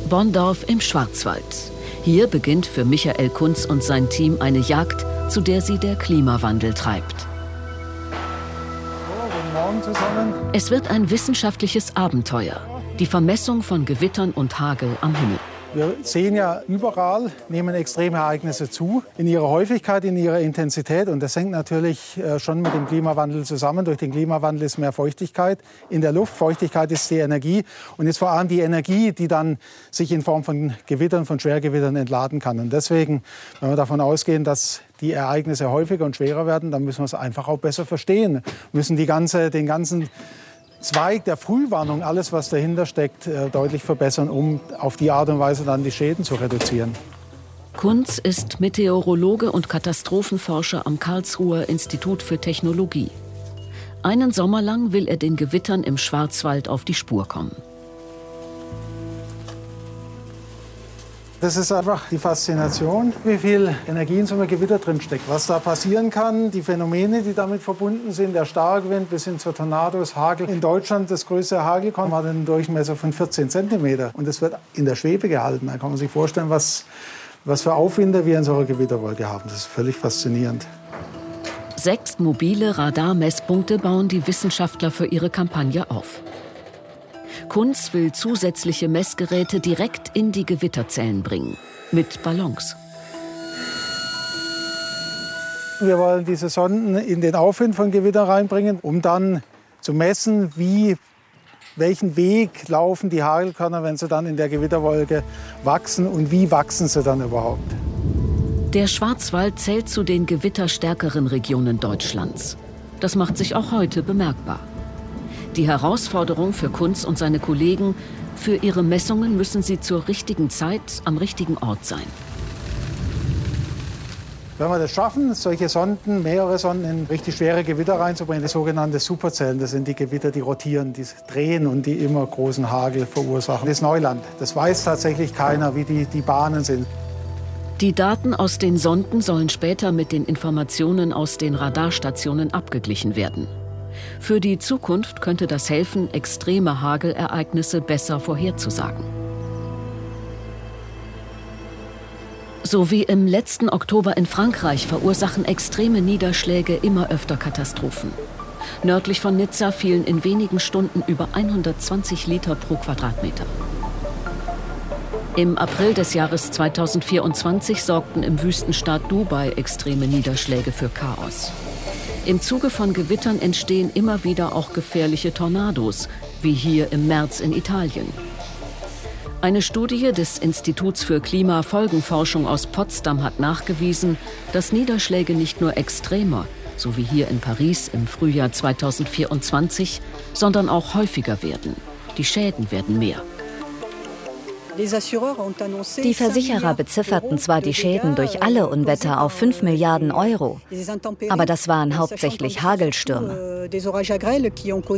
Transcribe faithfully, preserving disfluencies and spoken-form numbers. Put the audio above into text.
Bonndorf im Schwarzwald. Hier beginnt für Michael Kunz und sein Team eine Jagd, zu der sie der Klimawandel treibt. Guten Morgen zusammen. Es wird ein wissenschaftliches Abenteuer. Die Vermessung von Gewittern und Hagel am Himmel. Wir sehen ja, überall nehmen extreme Ereignisse zu, in ihrer Häufigkeit, in ihrer Intensität. Und das hängt natürlich schon mit dem Klimawandel zusammen. Durch den Klimawandel ist mehr Feuchtigkeit in der Luft. Feuchtigkeit ist die Energie. Und jetzt vor allem die Energie, die dann sich in Form von Gewittern, von Schwergewittern entladen kann. Und deswegen, wenn wir davon ausgehen, dass die Ereignisse häufiger und schwerer werden, dann müssen wir es einfach auch besser verstehen. Wir müssen die ganze, den ganzen Zweig der Frühwarnung, alles was dahinter steckt, deutlich verbessern, um auf die Art und Weise dann die Schäden zu reduzieren. Kunz ist Meteorologe und Katastrophenforscher am Karlsruher Institut für Technologie. Einen Sommer lang will er den Gewittern im Schwarzwald auf die Spur kommen. Das ist einfach die Faszination, wie viel Energie in so einem Gewitter drinsteckt. Was da passieren kann, die Phänomene, die damit verbunden sind, der Starkwind bis hin zur Tornados, Hagel. In Deutschland das größte Hagelkorn hat einen Durchmesser von vierzehn Zentimeter. Und das wird in der Schwebe gehalten. Da kann man sich vorstellen, was, was für Aufwinder wir in so einer Gewitterwolke haben. Das ist völlig faszinierend. Sechs mobile Radarmesspunkte bauen die Wissenschaftler für ihre Kampagne auf. Kunz will zusätzliche Messgeräte direkt in die Gewitterzellen bringen, mit Ballons. Wir wollen diese Sonden in den Aufwind von Gewitter reinbringen, um dann zu messen, wie, welchen Weg laufen die Hagelkörner, wenn sie dann in der Gewitterwolke wachsen und wie wachsen sie dann überhaupt. Der Schwarzwald zählt zu den gewitterstärkeren Regionen Deutschlands. Das macht sich auch heute bemerkbar. Die Herausforderung für Kunz und seine Kollegen: für ihre Messungen müssen sie zur richtigen Zeit am richtigen Ort sein. Wenn wir das schaffen, solche Sonden, mehrere Sonden in richtig schwere Gewitter reinzubringen, die sogenannten Superzellen, das sind die Gewitter, die rotieren, die drehen und die immer großen Hagel verursachen. Das ist Neuland. Das weiß tatsächlich keiner, wie die, die Bahnen sind. Die Daten aus den Sonden sollen später mit den Informationen aus den Radarstationen abgeglichen werden. Für die Zukunft könnte das helfen, extreme Hagelereignisse besser vorherzusagen. So wie im letzten Oktober in Frankreich verursachen extreme Niederschläge immer öfter Katastrophen. Nördlich von Nizza fielen in wenigen Stunden über hundertzwanzig Liter pro Quadratmeter. Im April des Jahres zweitausendvierundzwanzig sorgten im Wüstenstaat Dubai extreme Niederschläge für Chaos. Im Zuge von Gewittern entstehen immer wieder auch gefährliche Tornados, wie hier im März in Italien. Eine Studie des Instituts für Klimafolgenforschung aus Potsdam hat nachgewiesen, dass Niederschläge nicht nur extremer, so wie hier in Paris im Frühjahr zweitausendvierundzwanzig, sondern auch häufiger werden. Die Schäden werden mehr. Die Versicherer bezifferten zwar die Schäden durch alle Unwetter auf fünf Milliarden Euro, aber das waren hauptsächlich Hagelstürme.